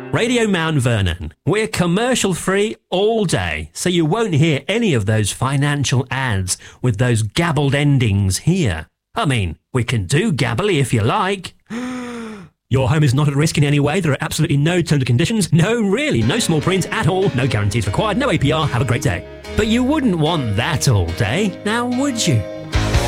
Radio Mount Vernon. We're commercial free all day, so you won't hear any of those financial ads with those gabbled endings here. I mean, we can do gabbly if you like. Your home is not at risk in any way. There are absolutely no terms and conditions. No, really, no small print at all. No guarantees required. No APR. Have a great day. But you wouldn't want that all day, now would you?